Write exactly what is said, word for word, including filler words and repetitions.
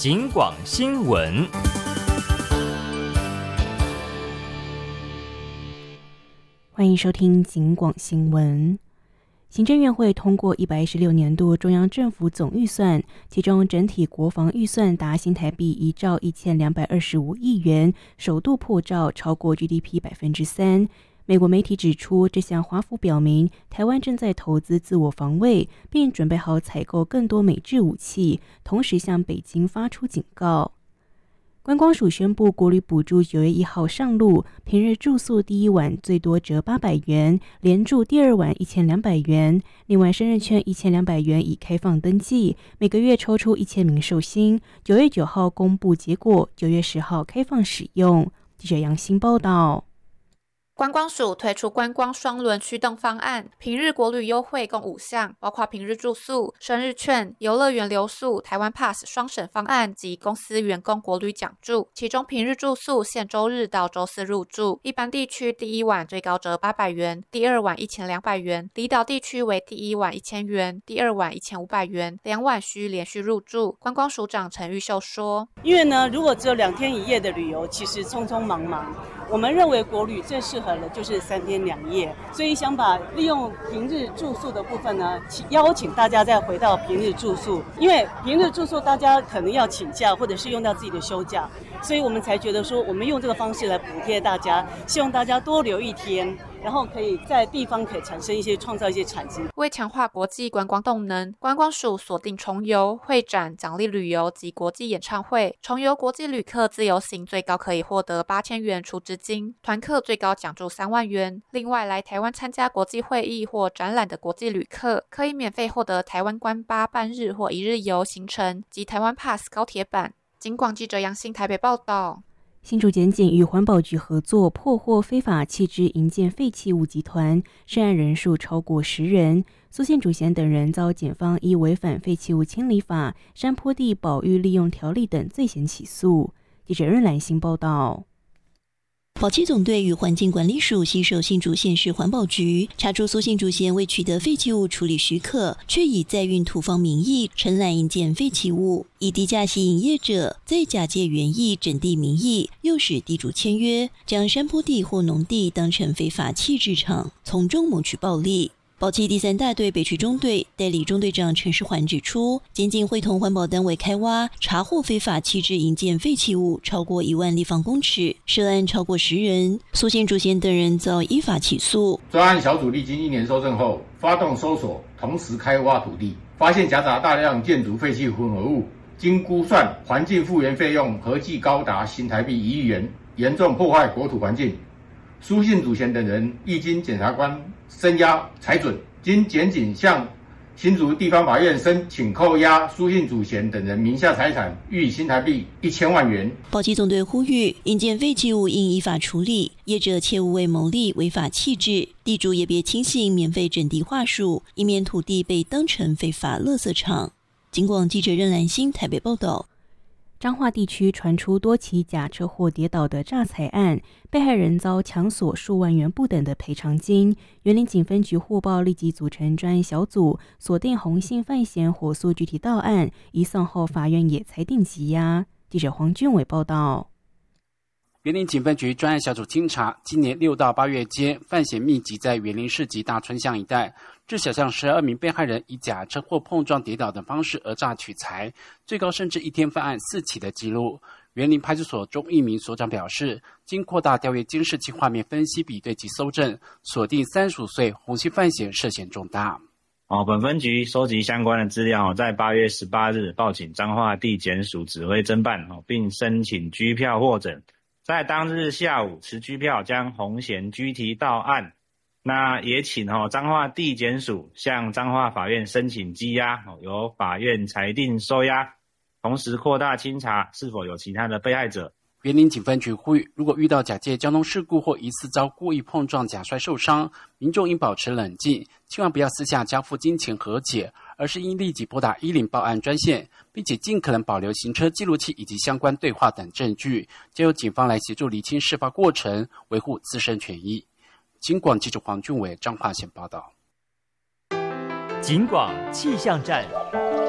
警广新闻。 欢迎收听警广新闻。行政院会通过一百一十六年度中央政府总预算，其中整体国防预算达新台币一兆一千两百二十五亿元，首度破兆，超过 G D P 百分之三。美国媒体指出，这项华府表明台湾正在投资自我防卫，并准备好采购更多美制武器，同时向北京发出警告。观光署宣布，国旅补助九月一号上路，平日住宿第一晚最多折八百元，连住第二晚一千两百元。另外，生日券一千两百元已开放登记，每个月抽出一千名寿星。九月九号公布结果，九月十号开放使用。记者杨欣报道。 观光署推出观光双轮驱动方案，平日国旅优惠共五项，包括平日住宿、生日券、游乐园留宿、台湾 Pass 双省方案及公司员工国旅奖助。其中平日住宿限周日到周四入住，一般地区第一晚最高折八百元，第二晚一千两百元；离岛地区为第一晚一千元，第二晚一千五百元，两晚需连续入住。观光署长陈玉秀说：“ 因为呢，如果只有两天一夜的旅游，其实匆匆忙忙。我们认为国旅最适合的就是三天两夜，所以想把利用平日住宿的部分呢，邀请大家再回到平日住宿，因为平日住宿大家可能要请假或者是用到自己的休假，所以我们才觉得说，我们用这个方式来补贴大家，希望大家多留一天。”然后可以在地方可以产生一些创造一些产值。 为强化国际观光动能，观光署锁定重游、会展、奖励旅游及国际演唱会。重游国际旅客自由行最高可以获得八千元储值金，团客最高奖助三万元。另外，来台湾参加国际会议或展览的国际旅客，可以免费获得台湾观巴半日或一日游行程及台湾 Pass 高铁版。警广记者杨欣台北报道。 新竹检警与环保局合作，破获非法弃置营建废弃物集团，涉案人数超过十人。苏姓主嫌等人遭检方依违反废弃物清理法、山坡地保育利用条例等罪嫌起诉。记者任兰欣报道。 保七总队与环境管理署携手新竹县市环保局，查出苏姓主嫌未取得废弃物处理许可，却以载运土方名义承揽营建废弃物，以低价吸引业者，再假借园艺整地名义，诱使地主签约，将山坡地或农地当成非法弃置场，从中谋取暴利。保七第三大队北区中队代理中队长陈世环指出，检警会同环保单位开挖，查获非法弃置营建废弃物超过一万立方公尺，涉案超过十人，苏姓主嫌等人遭依法起诉。 专案小组历经一年搜证后，发动搜索，同时开挖土地，发现夹杂大量建筑废弃混合物，经估算环境复原费用合计高达新台币一亿元，严重破坏国土环境。苏姓主嫌等人亦经检察官声押裁准，经检警向新竹地方法院申请扣押苏姓主嫌等人名下财产，予以新台币一千万元。 保七总队呼吁，营建废弃物应依法处理，业者切勿为牟利违法弃置，地主也别轻信免费整地话术，以免土地被当成非法垃圾场。警广记者任兰欣台北报道。 彰化地区传出多起假车祸跌倒的诈财案，被害人遭强索数万元不等的赔偿金。员林警分局获报，立即组成专案小组，锁定洪姓犯嫌，火速具体到案。移送后，法院也裁定羁押。记者黄俊伟报道。 员林警分局专案小组经查，今年六到八月间，犯嫌密集在员林市及大春乡一带，至少向十二名被害人以假车祸碰撞跌倒等方式讹诈取财，最高甚至一天犯案四起的记录。员林派出所钟一鸣所长表示，经扩大调阅监视器画面分析比对及搜证，锁定三十五岁洪姓犯嫌涉嫌重大。 哦，本分局收集相关的资料，在八月十八日报请彰化地检署指挥侦办，并申请拘票获准。在当日下午持拘票将洪嫌拘提到案，那也请哦彰化地检署向彰化法院申请羁押，由法院裁定收押，同时扩大清查是否有其他的被害者。 员林警分局呼吁，如果遇到假借交通事故或疑似遭故意碰撞假摔受伤，民众应保持冷静，千万不要私下交付金钱和解，而是应立即拨打一零报案专线，并且尽可能保留行车记录器以及相关对话等证据，交由警方来协助厘清事发过程，维护自身权益。警广记者黄俊伟彰化县报道。 警广气象站。